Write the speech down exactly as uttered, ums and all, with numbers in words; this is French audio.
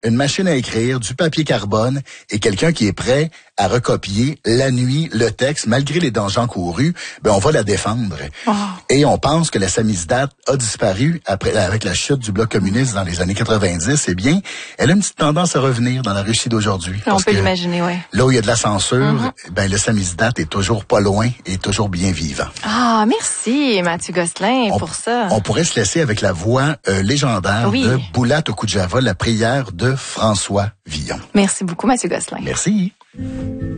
une machine à écrire, du papier carbone et quelqu'un qui est prêt à recopier la nuit le texte, malgré les dangers encourus, ben on va la défendre. Oh. Et on pense que la samizdat a disparu après avec la chute du bloc communiste dans les années quatre-vingt-dix. Eh bien, elle a une petite tendance à revenir dans la Russie d'aujourd'hui. On peut l'imaginer, oui. Là où il y a de la censure, Mm-hmm. ben le samizdat est toujours pas loin et toujours bien vivant. Ah, merci Mathieu Gosselin on, pour ça. On pourrait se laisser avec la voix euh, légendaire oui. de Boulat Okudjava, la prière de François Villon. Merci beaucoup Mathieu Gosselin. Merci.